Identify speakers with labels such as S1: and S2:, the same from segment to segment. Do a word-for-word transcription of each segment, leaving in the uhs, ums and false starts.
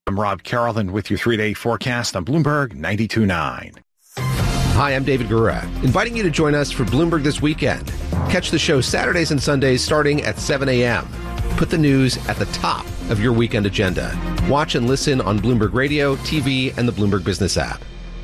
S1: I'm Rob Carrollton with your three-day forecast on Bloomberg ninety-two point nine.
S2: Hi, I'm David Gura, inviting you to join us for Bloomberg This Weekend. Catch the show Saturdays and Sundays starting at seven a.m. Put the news at the top of your weekend agenda. Watch and listen on Bloomberg Radio, T V, and the Bloomberg Business app.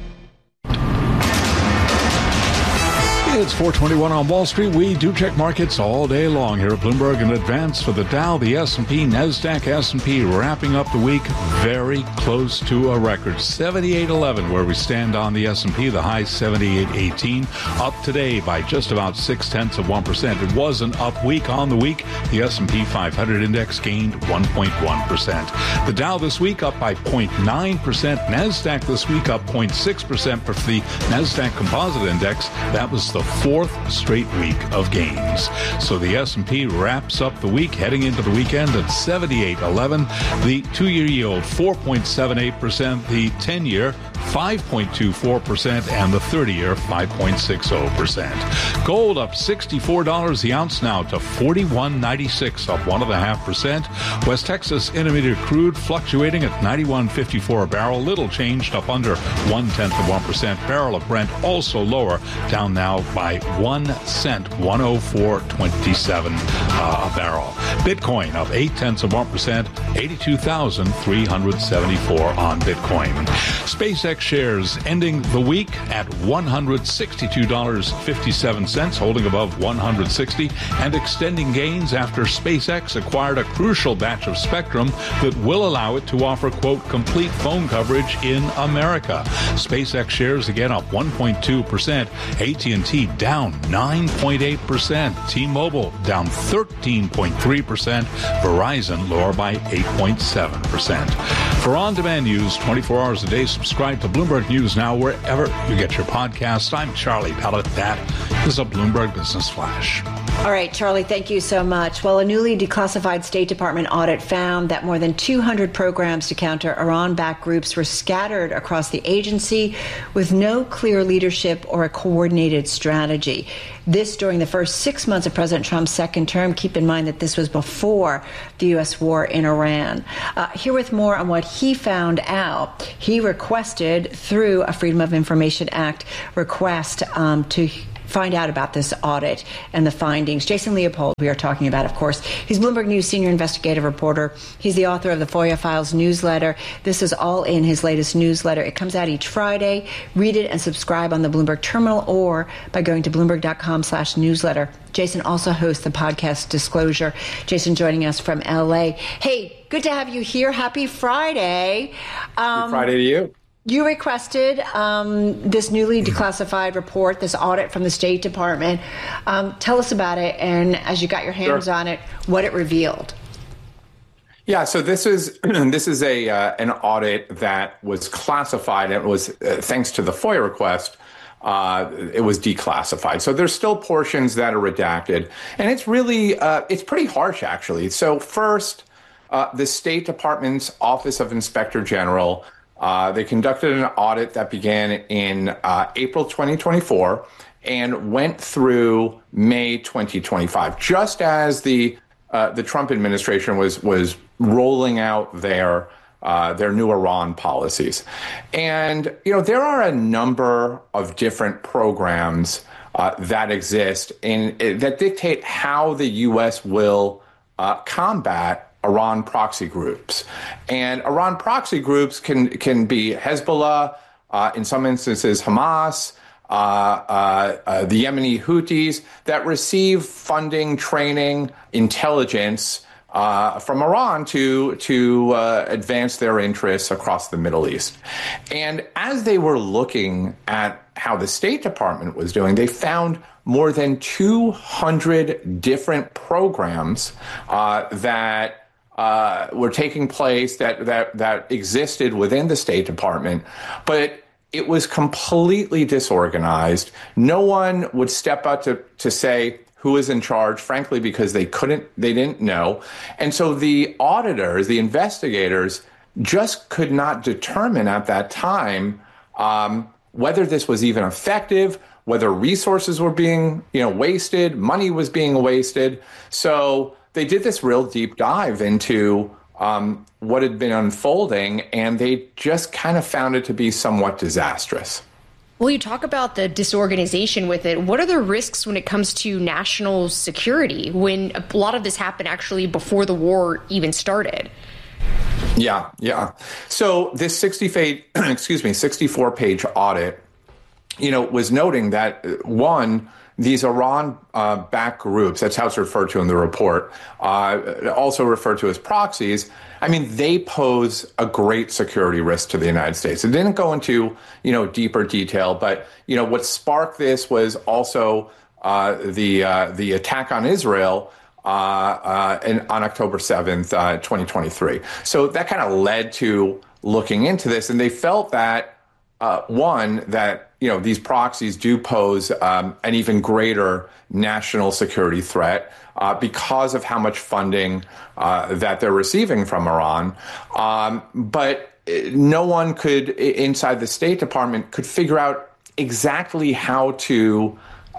S3: It's four twenty-one on Wall Street. We do check markets all day long here at Bloomberg. In advance for the Dow, the S and P, NASDAQ, S and P wrapping up the week very close to a record. seventy-eight eleven where we stand on the S and P, the high seventy-eight eighteen. Up today by just about six-tenths of one percent. It was an up week on the week. The S and P five hundred index gained one point one percent. The Dow this week up by zero point nine percent. NASDAQ this week up zero point six percent for the NASDAQ Composite Index. That was the fourth straight week of gains. So the S and P wraps up the week heading into the weekend at seventy-eight eleven. The two-year yield four point seven eight percent, the ten-year five point two four percent, and the thirty-year five point six zero percent. Gold up sixty-four dollars the ounce now to forty-one ninety-six, up one point five percent. West Texas Intermediate crude fluctuating at ninety-one fifty-four a barrel, little changed, up under one-tenth of one percent. Barrel of Brent also lower, down now by one cent, one oh four twenty-seven uh, a barrel. Bitcoin up eight-tenths of one percent, eighty-two thousand three hundred seventy-four on Bitcoin. SpaceX shares ending the week at one hundred sixty-two dollars and fifty-seven cents, holding above one hundred sixty, and extending gains after SpaceX acquired a crucial batch of spectrum that will allow it to offer, quote, complete phone coverage in America. SpaceX shares again up one point two percent. A T and T down nine point eight percent. T-Mobile down thirteen point three percent. Verizon lower by eight point seven percent. For on-demand news twenty-four hours a day, subscribe to Bloomberg News Now wherever you get your podcasts. I'm Charlie Pellet. That is a Bloomberg Business Flash.
S4: All right, Charlie, thank you so much. Well, a newly declassified State Department audit found that more than two hundred programs to counter Iran-backed groups were scattered across the agency with no clear leadership or a coordinated strategy. This during the first six months of President Trump's second term. Keep in mind that this was before the U S war in Iran. Uh, here with more on what he found out, he requested through a Freedom of Information Act request um, to find out about this audit and the findings. Jason Leopold, we are talking about, of course. He's Bloomberg News senior investigative reporter. He's the author of the FOIA Files newsletter. This is all in his latest newsletter. It comes out each Friday. Read it and subscribe on the Bloomberg terminal or by going to bloomberg.com slash newsletter. Jason also hosts the podcast Disclosure. Jason joining us from L A. Hey, good to have you here. Happy Friday. Um,
S5: Happy Friday to you.
S4: You requested um, this newly declassified report, this audit from the State Department. Um, tell us about it, and as you got your hands sure. on it, what it revealed.
S5: Yeah, so this is this is a uh, an audit that was classified. It was uh, thanks to the FOIA request. Uh, it was declassified. So there's still portions that are redacted, and it's really uh, it's pretty harsh actually. So first, uh, the State Department's Office of Inspector General. Uh, they conducted an audit that began in uh, April twenty twenty-four and went through May twenty twenty-five, just as the uh, the Trump administration was was rolling out their uh, their new Iran policies. And you know there are a number of different programs uh, that exist in that dictate how the U S will uh, combat Iran proxy groups. And Iran proxy groups can can be Hezbollah, uh, in some instances Hamas, uh, uh, uh, the Yemeni Houthis, that receive funding, training, intelligence uh, from Iran to, to uh, advance their interests across the Middle East. And as they were looking at how the State Department was doing, they found more than two hundred different programs uh, that Uh, were taking place that, that that existed within the State Department, but it was completely disorganized. No one would step up to, to say who is in charge, frankly, because they couldn't, they didn't know. And so the auditors, the investigators, just could not determine at that time um, whether this was even effective, whether resources were being, you know, wasted, money was being wasted. So they did this real deep dive into um, what had been unfolding, and they just kind of found it to be somewhat disastrous.
S6: Well, you talk about the disorganization with it. What are the risks when it comes to national security when a lot of this happened actually before the war even started?
S5: Yeah, yeah. So this sixty page, excuse me, sixty-four page audit, you know, was noting that one, these Iran-backed uh, groups, that's how it's referred to in the report, uh, also referred to as proxies. I mean, they pose a great security risk to the United States. It didn't go into, you know, deeper detail, but, you know, what sparked this was also uh, the uh, the attack on Israel uh, uh, in, on October seventh, uh, twenty twenty-three. So that kind of led to looking into this, and they felt that, uh, one, that you know, these proxies do pose um, an even greater national security threat uh, because of how much funding uh, that they're receiving from Iran. Um, but no one could, inside the State Department, could figure out exactly how to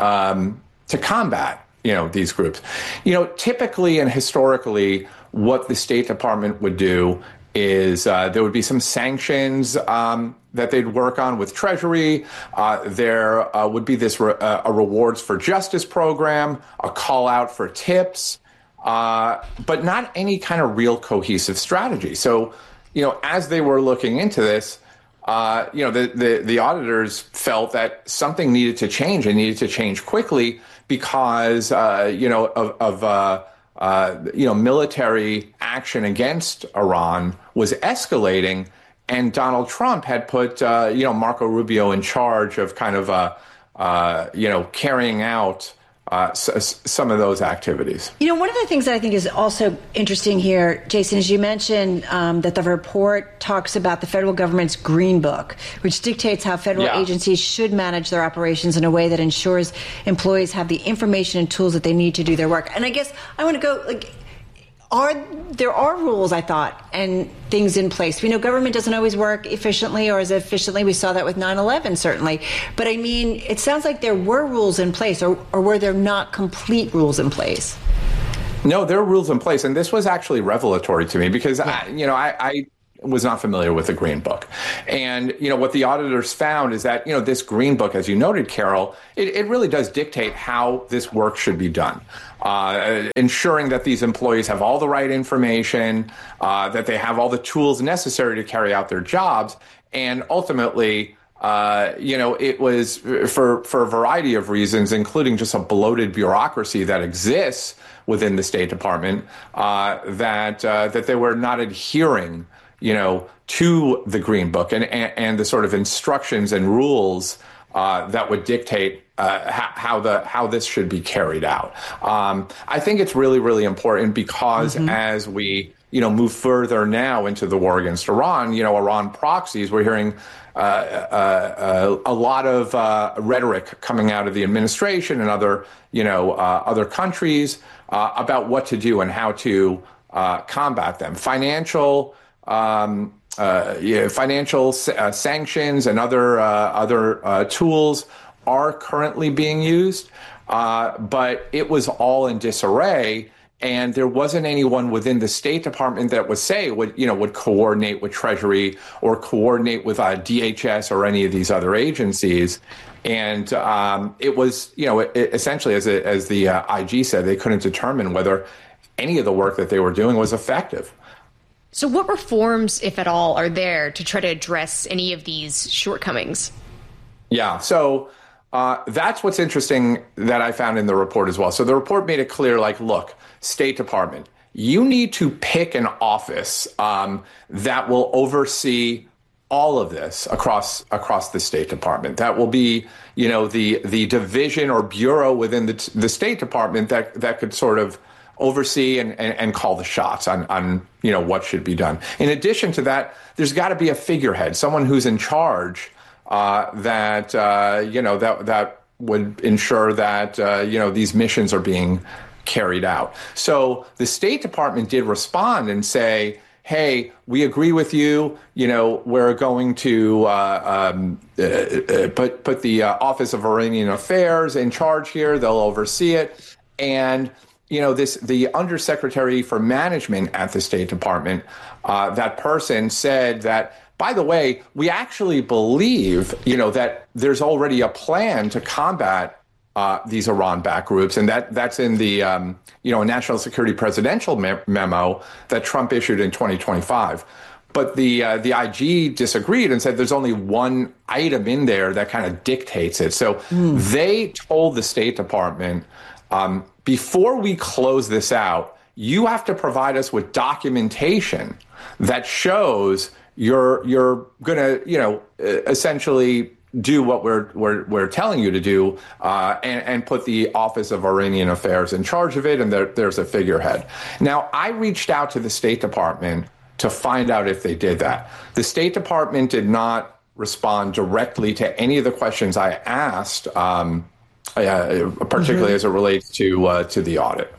S5: um, to combat, you know, these groups. You know, typically and historically, what the State Department would do is uh, there would be some sanctions um, that they'd work on with Treasury. Uh, there uh, would be this re- uh, a rewards for justice program, a call out for tips, uh, but not any kind of real cohesive strategy. So, you know, as they were looking into this, uh, you know, the, the, the auditors felt that something needed to change and needed to change quickly because, uh, you know, of, of uh, Uh, you know, military action against Iran was escalating, and Donald Trump had put, uh, you know, Marco Rubio in charge of kind of, uh, uh, you know, carrying out uh, s- some of those activities.
S4: You know, one of the things that I think is also interesting here, Jason, is you mentioned um, that the report talks about the federal government's Green Book, which dictates how federal
S5: yeah.
S4: agencies should manage their operations in a way that ensures employees have the information and tools that they need to do their work. And I guess I want to go, like, are there are rules, I thought, and things in place. We know government doesn't always work efficiently or as efficiently. We saw that with nine eleven, certainly. But I mean, it sounds like there were rules in place, or, or were there not complete rules in place?
S5: No, there are rules in place. And this was actually revelatory to me because, yeah. I, you know, I, I was not familiar with the Green Book. And, you know, what the auditors found is that, you know, this Green Book, as you noted, Carol, it, it really does dictate how this work should be done. Uh, ensuring that these employees have all the right information, uh, that they have all the tools necessary to carry out their jobs. And ultimately, uh, you know, it was for, for a variety of reasons, including just a bloated bureaucracy that exists within the State Department, uh, that uh, that they were not adhering, you know, to the Green Book and, and, and the sort of instructions and rules uh, that would dictate uh, how, how the how this should be carried out. Um, I think it's really, really important because mm-hmm. as we, you know, move further now into the war against Iran, you know, Iran proxies, we're hearing uh, uh, a lot of uh, rhetoric coming out of the administration and other, you know, uh, other countries uh, about what to do and how to uh, combat them. Financial Um, uh, yeah, financial uh, sanctions and other uh, other uh, tools are currently being used, uh, but it was all in disarray, and there wasn't anyone within the State Department that would say would you know would coordinate with Treasury or coordinate with uh, D H S or any of these other agencies. And um, it was you know it, it essentially, as it, as the uh, I G said, they couldn't determine whether any of the work that they were doing was effective.
S6: So what reforms, if at all, are there to try to address any of these shortcomings?
S5: Yeah, so uh, that's what's interesting that I found in the report as well. So the report made it clear, like, look, State Department, you need to pick an office um, that will oversee all of this across across the State Department. That will be, you know, the the division or bureau within the, the State Department that that could sort of oversee and, and, and call the shots on, on, you know, what should be done. In addition to that, there's got to be a figurehead, someone who's in charge uh, that, uh, you know, that that would ensure that, uh, you know, these missions are being carried out. So the State Department did respond and say, hey, we agree with you. You know, we're going to uh, um, uh, put, put the uh, Office of Iranian Affairs in charge here. They'll oversee it. And you know, this the undersecretary for management at the State Department, uh, that person said that, by the way, we actually believe, you know, that there's already a plan to combat uh, these Iran-backed groups, and that that's in the, um, you know, National Security Presidential me- memo that Trump issued in twenty twenty-five. But the uh, the I G disagreed and said there's only one item in there that kind of dictates it. So mm. they told the State Department, um, before we close this out, you have to provide us with documentation that shows you're you're going to, you know, essentially do what we're we're we're telling you to do, uh, and and put the Office of Iranian Affairs in charge of it, and there, there's a figurehead. Now, I reached out to the State Department to find out if they did that. The State Department did not respond directly to any of the questions I asked, um, uh, particularly mm-hmm. as it relates to uh, to the audit.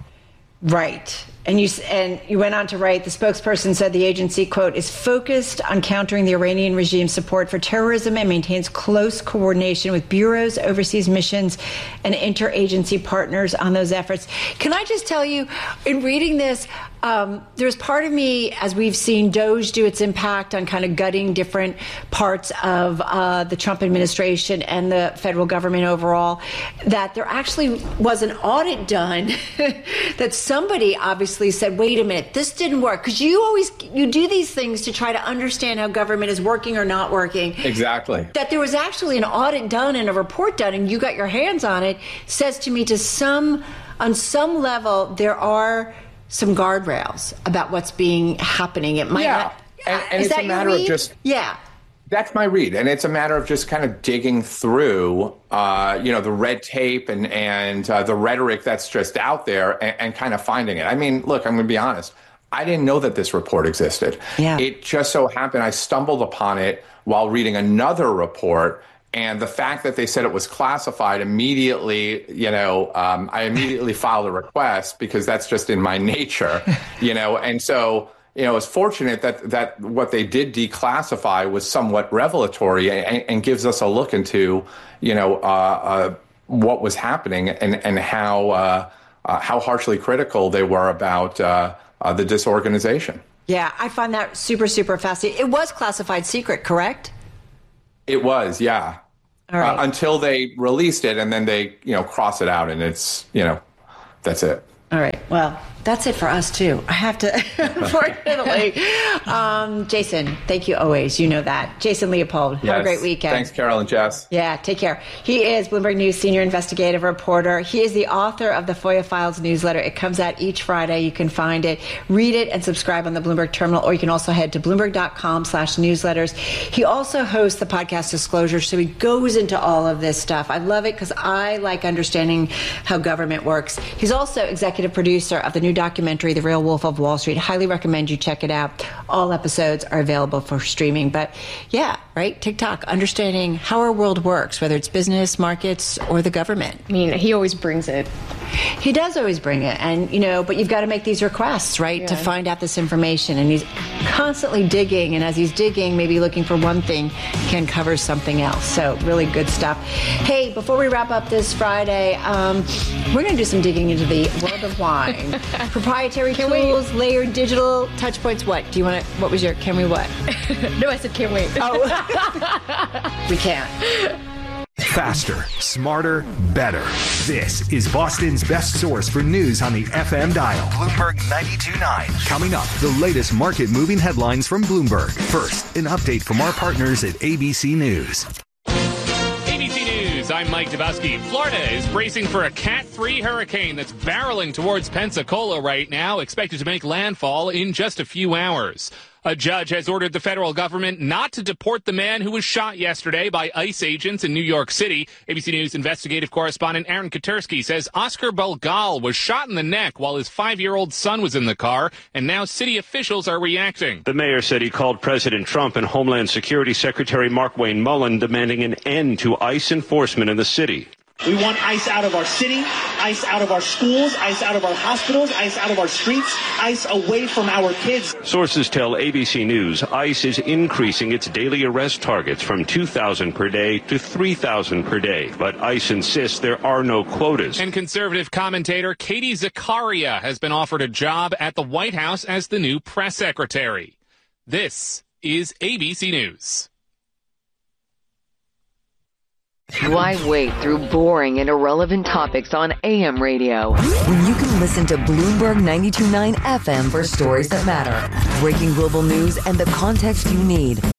S4: Right. And you and you went on to write, the spokesperson said the agency, quote, is focused on countering the Iranian regime's support for terrorism and maintains close coordination with bureaus, overseas missions, and interagency partners on those efforts. Can I just tell you, in reading this, um, there's part of me, as we've seen Doge do its impact on kind of gutting different parts of uh, the Trump administration and the federal government overall, that there actually was an audit done that somebody obviously said, wait a minute, this didn't work. Because you always, you do these things to try to understand how government is working or not working.
S5: Exactly.
S4: That there was actually an audit done and a report done and you got your hands on it, says to me to some, on some level, there are some guardrails about what's being happening. It might
S5: yeah.
S4: not.
S5: And, and
S4: is
S5: it's
S4: that
S5: a matter of just.
S4: Yeah.
S5: That's my read. And it's a matter of just kind of digging through, uh, you know, the red tape and, and uh, the rhetoric that's just out there and, and kind of finding it. I mean, look, I'm going to be honest. I didn't know that this report existed.
S4: Yeah.
S5: It just so happened I stumbled upon it while reading another report. And the fact that they said it was classified immediately, you know, um, I immediately filed a request because that's just in my nature, you know, and so, you know, it's fortunate that that what they did declassify was somewhat revelatory and, and gives us a look into, you know, uh, uh, what was happening and and how uh, uh, how harshly critical they were about uh, uh, the disorganization.
S4: Yeah, I find that super, super fascinating. It was classified secret, correct?
S5: It was, yeah.
S4: All right.
S5: Uh, until they released it, and then they, you know, cross it out, and it's, you know, that's it.
S4: All right. Well, that's it for us, too. I have to, unfortunately. um, Jason, thank you always. You know that. Jason Leopold, have
S5: yes.
S4: a great weekend.
S5: Thanks, Carol and Jess.
S4: Yeah, take care. He is Bloomberg News senior investigative reporter. He is the author of the FOIA Files newsletter. It comes out each Friday. You can find it, read it, and subscribe on the Bloomberg terminal, or you can also head to Bloomberg.com slash newsletters. He also hosts the podcast Disclosure, so he goes into all of this stuff. I love it because I like understanding how government works. He's also executive producer of the new documentary, The Real Wolf of Wall Street. Highly recommend you check it out. All episodes are available for streaming. But yeah, right? TikTok, understanding how our world works, whether it's business, markets, or the government.
S6: I mean, he always brings it.
S4: He does always bring it. And, you know, but you've got to make these requests, right, yeah. to find out this information. And he's constantly digging. And as he's digging, maybe looking for one thing, can cover something else. So really good stuff. Hey, before we wrap up this Friday, um, we're going to do some digging into the world of wine. Proprietary can tools, we? Layered digital touch points. What? Do you want to, what was your, can we what?
S6: No, I said can't wait.
S4: Oh, we can't.
S7: Faster, smarter, better. This is Boston's best source for news on the F M dial. Bloomberg ninety-two point nine. Coming up, the latest market-moving headlines from Bloomberg. First, an update from our partners at A B C News.
S8: A B C News, I'm Mike Dubowski. Florida is bracing for a Cat three hurricane that's barreling towards Pensacola right now, expected to make landfall in just a few hours. A judge has ordered the federal government not to deport the man who was shot yesterday by ICE agents in New York City. A B C News investigative correspondent Aaron Katersky says Oscar Belgal was shot in the neck while his five-year-old son was in the car, and now city officials are reacting.
S9: The mayor said he called President Trump and Homeland Security Secretary Mark Wayne Mullen demanding an end to ICE enforcement in the city.
S10: We want ICE out of our city, ICE out of our schools, ICE out of our hospitals, ICE out of our streets, ICE away from our kids.
S9: Sources tell A B C News ICE is increasing its daily arrest targets from two thousand per day to three thousand per day. But ICE insists there are no quotas.
S8: And conservative commentator Katie Zakaria has been offered a job at the White House as the new press secretary. This is A B C News.
S11: Why wait through boring and irrelevant topics on A M radio
S12: when you can listen to Bloomberg ninety-two point nine F M for stories that matter, breaking global news, and the context you need?